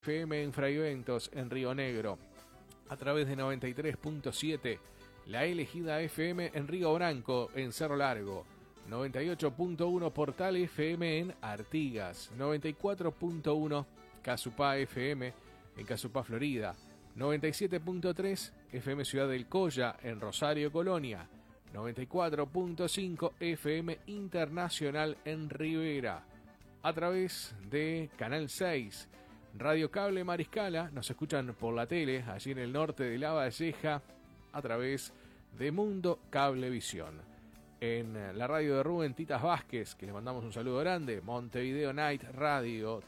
FM en Fraiventos, en Río Negro, a través de 93.7, La Elegida FM en Río Branco, en Cerro Largo, 98.1 Portal FM en Artigas, 94.1 Casupá FM en Casupá, Florida, 97.3 FM Ciudad del Colla en Rosario, Colonia, 94.5 FM Internacional en Rivera, a través de Canal 6, Radio Cable Mariscala. Nos escuchan por la tele, allí en el norte de La Valleja, a través de Mundo Cablevisión. En la radio de Rubén Titas Vázquez, que le mandamos un saludo grande, Montevideo Night Radio,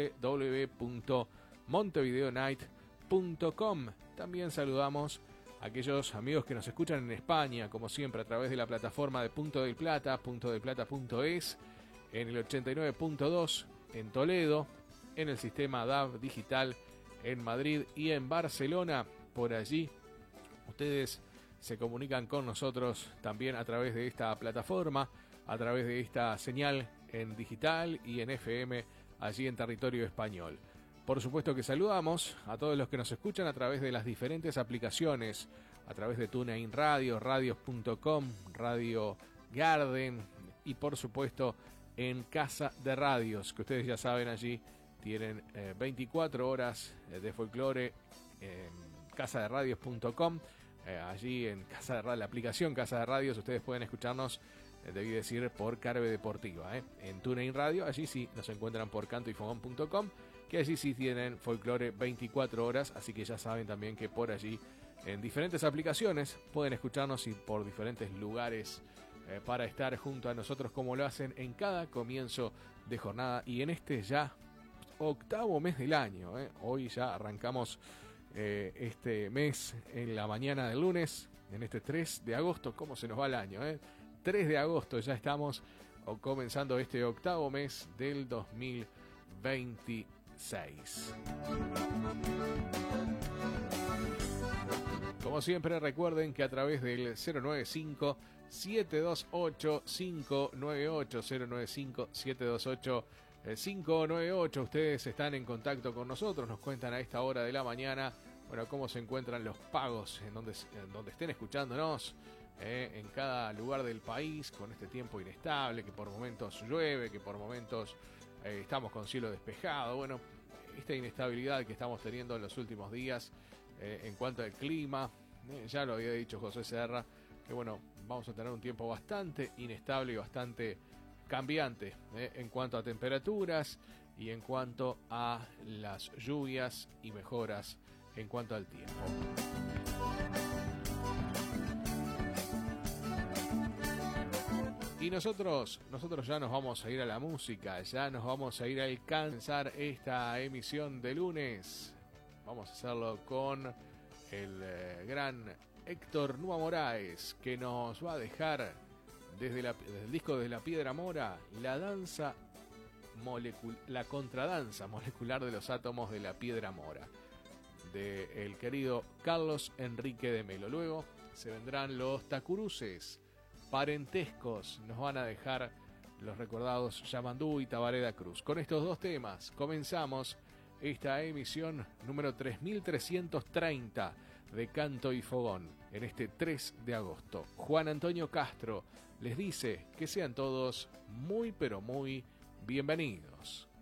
www.montevideonight.com. También saludamos a aquellos amigos que nos escuchan en España, como siempre, a través de la plataforma de Punto del Plata, puntodelplata.es, en el 89.2 en Toledo, en el sistema DAB digital en Madrid y en Barcelona. Por allí ustedes se comunican con nosotros también a través de esta plataforma, a través de esta señal en digital y en FM allí en territorio español. Por supuesto que saludamos a todos los que nos escuchan a través de las diferentes aplicaciones, a través de TuneIn Radio, radios.com, Radio Garden y por supuesto en Casa de Radios, que ustedes ya saben, allí tienen 24 horas de folclore en casaderadios.com. Allí en Casa de Radio, la aplicación Casa de Radios, ustedes pueden escucharnos, debí decir, por Carve Deportiva. En TuneIn Radio, allí sí nos encuentran por cantoyfogón.com, que allí sí tienen folclore 24 horas, así que ya saben también que por allí, en diferentes aplicaciones, pueden escucharnos y por diferentes lugares para estar junto a nosotros, como lo hacen en cada comienzo de jornada y en este ya octavo mes del año. Hoy ya arrancamos este mes en la mañana del lunes, en este 3 de agosto. ¿Cómo se nos va el año? 3 de agosto ya estamos comenzando este octavo mes del 2026. Como siempre, recuerden que a través del 095-728-598, 095-728-598, ustedes están en contacto con nosotros, nos cuentan a esta hora de la mañana, bueno, cómo se encuentran los pagos en donde estén escuchándonos, en cada lugar del país, con este tiempo inestable, que por momentos llueve, que por momentos estamos con cielo despejado. Bueno, esta inestabilidad que estamos teniendo en los últimos días en cuanto al clima, ya lo había dicho José Serra, que bueno, vamos a tener un tiempo bastante inestable y bastante cambiante en cuanto a temperaturas y en cuanto a las lluvias y mejoras en cuanto al tiempo. Y nosotros ya nos vamos a ir a la música, ya nos vamos a ir a alcanzar esta emisión de lunes. Vamos a hacerlo con el gran Héctor Nua Moraes, que nos va a dejar desde el disco de La Piedra Mora, la contradanza molecular de los átomos de la piedra mora, de el querido Carlos Enrique de Melo. Luego se vendrán los Tacuruces, Parentescos, nos van a dejar los recordados Yamandú y Tabaré Cruz. Con estos dos temas comenzamos esta emisión número 3330 de Canto y Fogón en este 3 de agosto. Juan Antonio Castro les dice que sean todos muy pero muy bienvenidos.